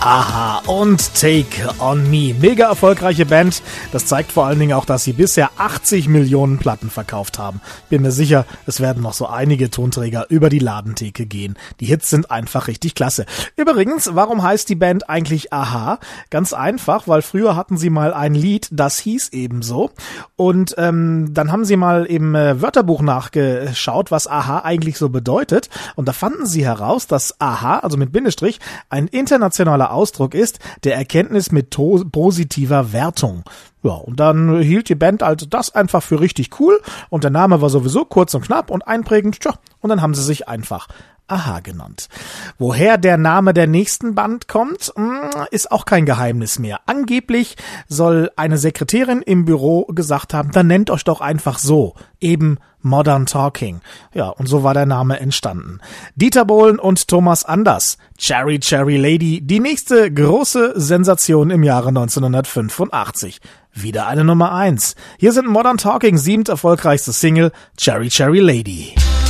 Aha und Take on Me. Mega erfolgreiche Band. Das zeigt vor allen Dingen auch, dass sie bisher 80 Millionen Platten verkauft haben. Bin mir sicher, es werden noch so einige Tonträger über die Ladentheke gehen. Die Hits sind einfach richtig klasse. Übrigens, warum heißt die Band eigentlich Aha? Ganz einfach, weil früher hatten sie mal ein Lied, das hieß ebenso. Und dann haben sie mal im Wörterbuch nachgeschaut, was Aha eigentlich so bedeutet. Und da fanden sie heraus, dass Aha, also mit Bindestrich, ein internationaler Ausdruck ist, der Erkenntnis mit positiver Wertung. Ja, und dann hielt die Band also das einfach für richtig cool und der Name war sowieso kurz und knapp und einprägend, tja, und dann haben sie sich einfach Aha genannt. Woher der Name der nächsten Band kommt, ist auch kein Geheimnis mehr. Angeblich soll eine Sekretärin im Büro gesagt haben, dann nennt euch doch einfach so, eben Modern Talking. Ja, und so war der Name entstanden. Dieter Bohlen und Thomas Anders, Cherry Cherry Lady, die nächste große Sensation im Jahre 1985. Wieder eine Nummer 1. Hier sind Modern Talking, 7. erfolgreichste Single, Cherry Cherry Lady.